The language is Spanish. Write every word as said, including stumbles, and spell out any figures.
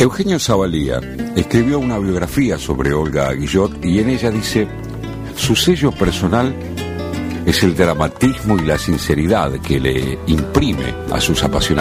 Eugenio Zavalía escribió una biografía sobre Olga Guillot y en ella dice: su sello personal es el dramatismo y la sinceridad que le imprime a sus apasionados